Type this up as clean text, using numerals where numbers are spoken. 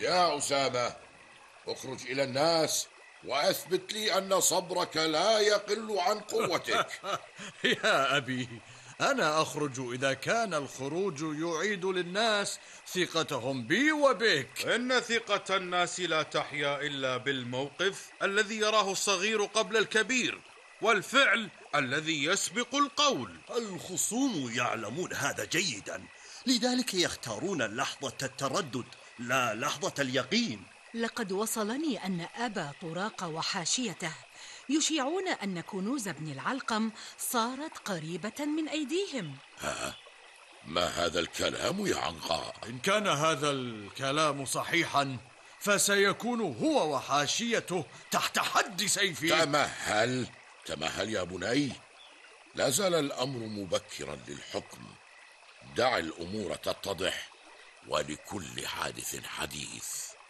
يا أسامة، اخرج إلى الناس وأثبت لي أن صبرك لا يقل عن قوتك. يا أبي، أنا أخرج إذا كان الخروج يعيد للناس ثقتهم بي وبك. إن ثقة الناس لا تحيا إلا بالموقف الذي يراه الصغير قبل الكبير، والفعل الذي يسبق القول. الخصوم يعلمون هذا جيدا، لذلك يختارون لحظة التردد لا لحظة اليقين. لقد وصلني أن أبا طراق وحاشيته يشيعون أن كنوز ابن العلقم صارت قريبة من أيديهم. ما هذا الكلام يا عنقاء؟ إن كان هذا الكلام صحيحا فسيكون هو وحاشيته تحت حد سيفي. تمهل يا بني، لا زال الأمر مبكرا للحكم. دع الأمور تتضح، ولكل حادث حديث.